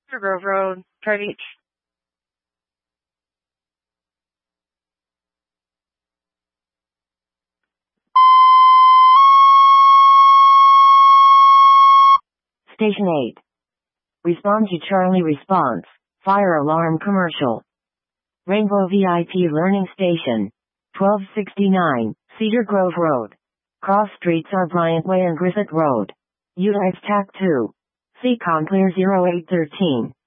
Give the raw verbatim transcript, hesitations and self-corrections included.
Grove Road, Pride Beach. Station eight. Respond to Charlie response. Fire alarm commercial. Rainbow V I P Learning Station. twelve sixty-nine, Cedar Grove Road. Cross streets are Bryant Way and Griffith Road. U X T A C two. C COM Clear zero eight one three.